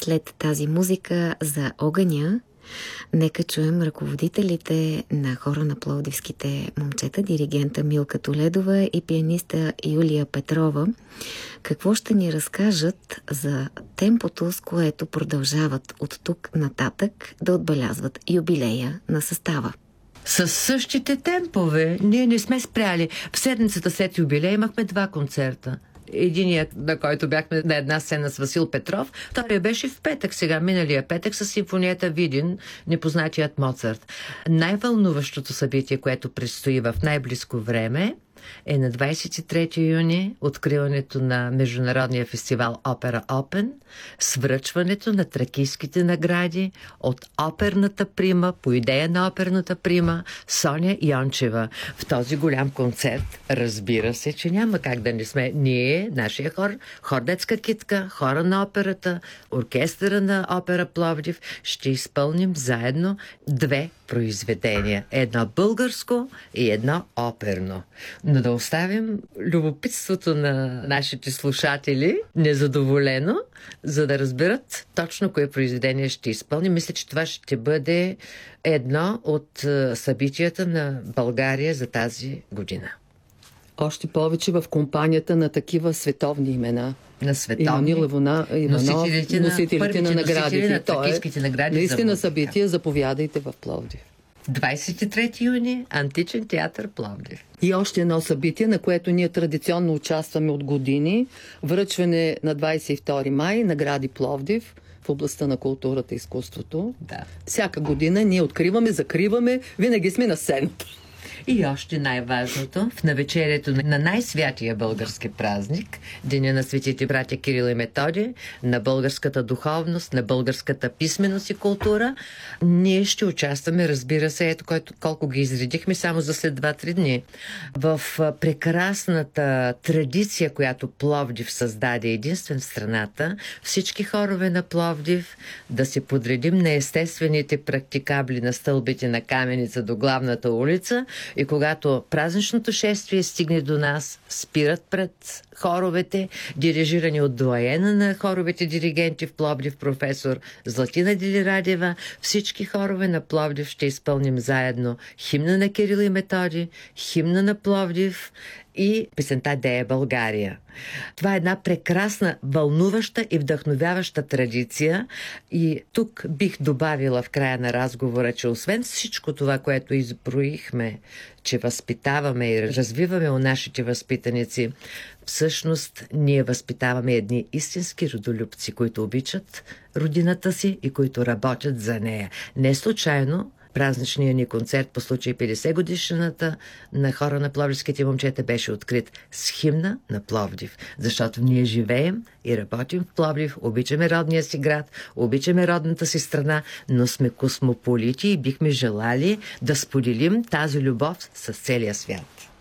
след тази музика за огъня, нека чуем ръководителите на хора на пловдивските момчета, диригента Милка Толедова и пианиста Юлия Петрова. Какво ще ни разкажат за темпото, с което продължават от тук нататък да отбелязват юбилея на състава? С същите темпове. Ние не сме спряли. В седмицата след юбилей имахме 2 концерта. Единият, на който бяхме на една сцена с Васил Петров, втория беше в петък, сега миналия петък, с симфонията Видин, непознатият Моцарт. Най-вълнуващото събитие, което предстои в най-близко време, е на 23 юни откриването на Международния фестивал Опера Опен с връчването на тракийските награди от оперната прима, по идея на оперната прима Соня Йончева. В този голям концерт, разбира се, че няма как да не сме ние, нашия хор Детска китка, хора на операта, оркестъра на опера Пловдив, ще изпълним заедно 2 произведения. Едно българско и едно оперно. Но да оставим любопитството на нашите слушатели незадоволено, за да разберат точно кое произведение ще изпълним. Мисля, че това ще бъде едно от събитията на България за тази година. Още повече в компанията на такива световни имена. На световни. Иванов, носителите на наградите. На тракийските награди. Наистина събитие, заповядайте в Пловдив. 23 юни, Античен театър Пловдив. И още едно събитие, на което ние традиционно участваме от години. Връчване на 22 май, награди Пловдив в областта на културата и изкуството. Да. Всяка година ние откриваме, закриваме, винаги сме на сцената. И още най-важното, в навечерието на най-святия български празник, Деня на светите братя Кирил и Методий, на българската духовност, на българската писменост и култура, ние ще участваме, разбира се, ето колко ги изредихме само за след 2-3 дни, в прекрасната традиция, която Пловдив създаде единствен в страната, всички хорове на Пловдив да се подредим на естествените практикабли на стълбите на Каменица до главната улица. И когато празничното шествие стигне до нас, спират пред хоровете, дирижирани от доайена на хоровете диригенти в Пловдив, професор Златина Дилирадева. Всички хорове на Пловдив ще изпълним заедно химна на Кирил и Методий, химна на Пловдив и песента Дея България. Това е една прекрасна, вълнуваща и вдъхновяваща традиция. И тук бих добавила в края на разговора, че освен всичко това, което изброихме, че възпитаваме и развиваме у нашите възпитаници, всъщност ние възпитаваме едни истински родолюбци, които обичат родината си и които работят за нея. Не случайно празничният ни концерт по случай 50 годишната на хора на пловдивските момчета беше открит с химна на Пловдив. Защото ние живеем и работим в Пловдив, обичаме родния си град, обичаме родната си страна, но сме космополити и бихме желали да споделим тази любов с целия свят.